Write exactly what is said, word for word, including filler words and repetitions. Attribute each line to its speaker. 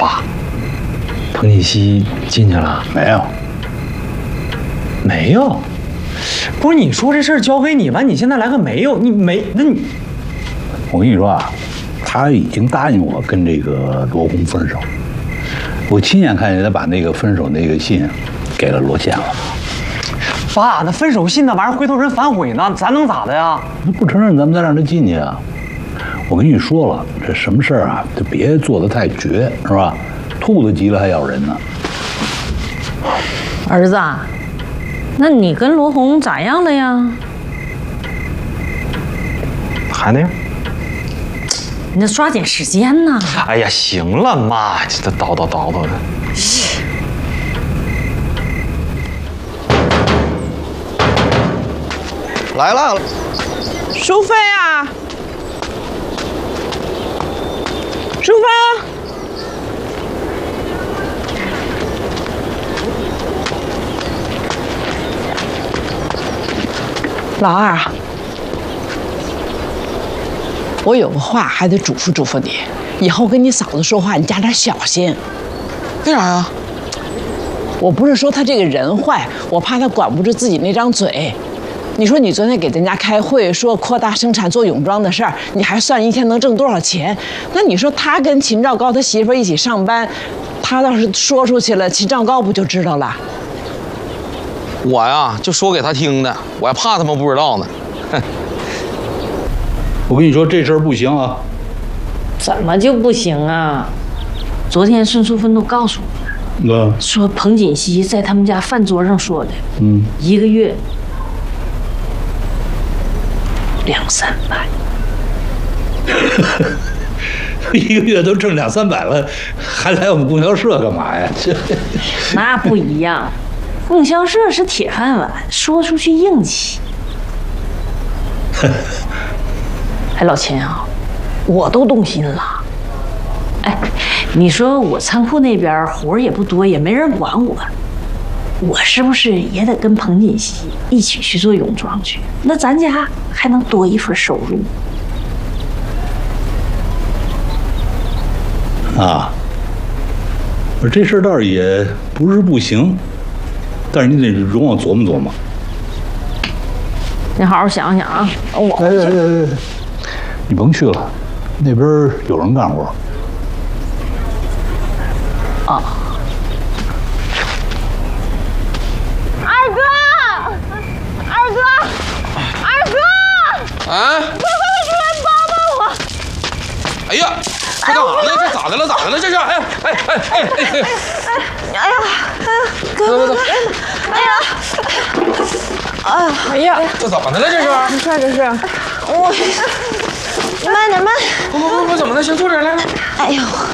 Speaker 1: 爸，彭锦熙进去了
Speaker 2: 没有？
Speaker 1: 没有。不是你说这事儿交给你完，你现在来个没有？你没那你，
Speaker 2: 我跟你说啊，他已经答应我跟这个罗红分手。我亲眼看见他把那个分手那个信给了罗宪了。
Speaker 1: 爸，那分手信那玩意儿回头人反悔呢，咱能咋的呀？
Speaker 2: 那不承认，咱们再让他进去啊！我跟你说了，这什么事儿啊，就别做得太绝，是吧？兔子急了还咬人呢。
Speaker 3: 儿子，那你跟罗红咋样了呀？
Speaker 1: 还那样？
Speaker 3: 你得抓紧时间呐！
Speaker 1: 哎呀，行了，妈，这叨叨叨叨的。
Speaker 4: 来了，
Speaker 5: 淑芬啊，淑芬，老二啊，我有个话还得嘱咐嘱咐你，以后跟你嫂子说话你加点小心。
Speaker 4: 为啥呀？
Speaker 5: 我不是说她这个人坏，我怕她管不住自己那张嘴。你说你昨天给咱家开会说扩大生产做泳装的事儿，你还算一天能挣多少钱？那你说他跟秦兆高他媳妇一起上班，他要是说出去了，秦兆高不就知道了？
Speaker 4: 我呀就说给他听的，我还怕他们不知道呢。哼！
Speaker 2: 我跟你说这事儿不行啊！
Speaker 3: 怎么就不行啊？昨天孙淑芬都告诉我了，
Speaker 2: 哥，
Speaker 3: 说彭锦熙在他们家饭桌上说的，
Speaker 2: 嗯，
Speaker 3: 一个月两三百。
Speaker 2: 一个月都挣两三百了，还来我们供销社干嘛呀？这
Speaker 3: 那不一样，供销社是铁饭碗，说出去硬气。哎，老秦啊，我都动心了。哎，你说我仓库那边活也不多，也没人管我，我是不是也得跟彭锦熙一起去做泳装去？那咱家还能多一份收入。
Speaker 2: 啊，我这事儿倒是也不是不行，但是你得容我琢磨琢磨。
Speaker 3: 你好好想想啊，我
Speaker 2: 哎哎哎哎，你甭去了，那边有人干活。
Speaker 3: 啊。
Speaker 6: 二哥，二哥，二哥！
Speaker 4: 啊！
Speaker 6: 快快快出来帮帮我！
Speaker 4: 哎呀，这干啥呢？这咋的了？咋的了？这是？哎哎哎哎哎哎！
Speaker 6: 哎呀，哥哥哥，哎呀，哎呀，
Speaker 5: 哎呀，
Speaker 4: 这怎么的了？这是？
Speaker 5: 没事这是。
Speaker 6: 我慢点慢。
Speaker 4: 不不不不，怎么的？先坐这儿来来。
Speaker 6: 哎呦。